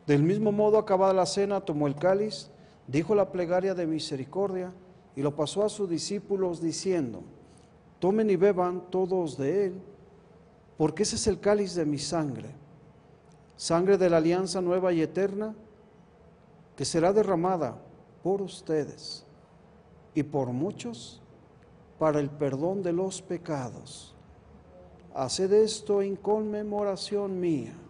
Del mismo modo, acabada la cena, tomó el cáliz, dijo la plegaria de misericordia y lo pasó a sus discípulos diciendo: tomen y beban todos de él, porque ese es el cáliz de mi sangre, sangre de la alianza nueva y eterna, que será derramada por ustedes y por muchos para el perdón de los pecados. Haced esto en conmemoración mía.